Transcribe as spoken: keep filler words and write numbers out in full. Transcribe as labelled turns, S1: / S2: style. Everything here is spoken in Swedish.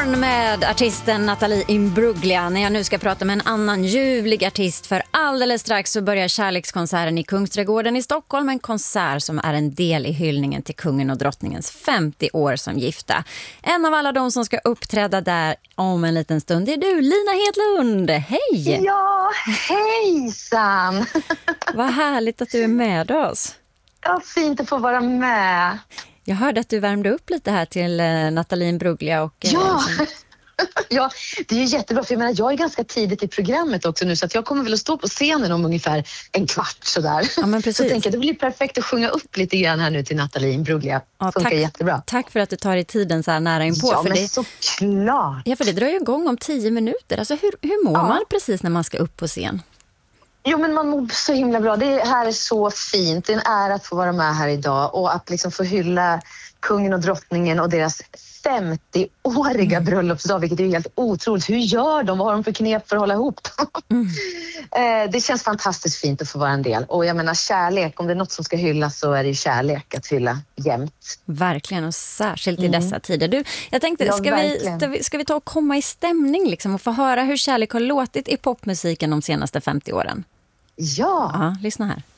S1: morgon med artisten Natalie Imbruglia. När jag nu ska prata med en annan ljuvlig artist, för alldeles strax så börjar kärlekskonserten i Kungsträdgården i Stockholm. En konsert som är en del i hyllningen till kungen och drottningens femtio år som gifta. En av alla de som ska uppträda där om en liten stund är du, Lina Hedlund. Hej!
S2: Ja, hejsan!
S1: Vad härligt att du är med oss.
S2: Ja, fint att få vara med.
S1: Jag hörde att du värmde upp lite här till eh, Natalie Imbruglia. Och, eh,
S2: ja.
S1: liksom...
S2: ja, det är ju jättebra, för jag menar, jag är ganska tidigt i programmet också nu, så att jag kommer väl att stå på scenen om ungefär en kvart sådär.
S1: Ja, men precis.
S2: Så jag tänker att det blir perfekt att sjunga upp lite grann här nu till Natalie Imbruglia.
S1: Ja,
S2: funkar
S1: tack,
S2: jättebra.
S1: Tack för att du tar i tiden så här nära inpå.
S2: Ja,
S1: för
S2: men
S1: det...
S2: såklart.
S1: Ja, för det drar ju igång om tio minuter. Alltså hur, hur mår
S2: Ja.
S1: man precis när man ska upp på scen?
S2: Jo, men man mår så himla bra. Det här är så fint. Det är en ära att få vara med här idag och att liksom få hylla kungen och drottningen och deras femtioåriga bröllopsdag, vilket är helt otroligt. Hur gör de? Vad har de för knep för att hålla ihop? Mm. Det känns fantastiskt fint att få vara en del. Och jag menar, kärlek, om det är något som ska hyllas så är det ju kärlek att hylla jämt.
S1: Verkligen, och särskilt
S2: Mm.
S1: i dessa tider. Du, jag tänkte,
S2: Ja,
S1: ska, vi,
S2: verkligen.
S1: ska, vi, ska vi ta och komma i stämning liksom, och få höra hur kärlek har låtit i popmusiken de senaste femtio åren?
S2: Ja.
S1: Ja, lyssna här.